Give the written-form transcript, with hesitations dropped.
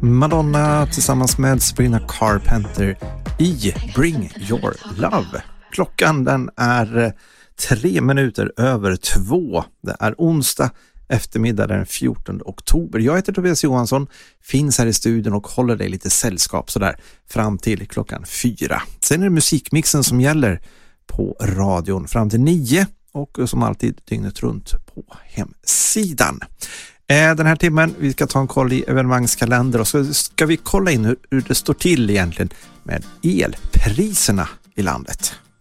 Madonna tillsammans med Sabrina Carpenter i Bring Your Love. Klockan den är 3 minuter över 2. Det är onsdag eftermiddag den 14 oktober. Jag heter Tobias Johansson, finns här i studion och håller dig lite sällskap sådär fram till klockan 4. Sen är det musikmixen som gäller på radion fram till 9 och som alltid dygnet runt på hemsidan. Den här timmen, vi ska ta en koll i evenemangskalender och så ska vi kolla in hur det står till egentligen med elpriserna i landet.